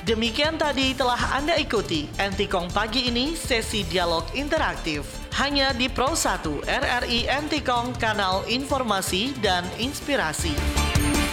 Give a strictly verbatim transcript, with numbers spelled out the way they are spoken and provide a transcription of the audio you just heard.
Demikian tadi telah Anda ikuti Antikong pagi ini sesi dialog interaktif hanya di Pro satu R R I Antikong, kanal informasi dan inspirasi.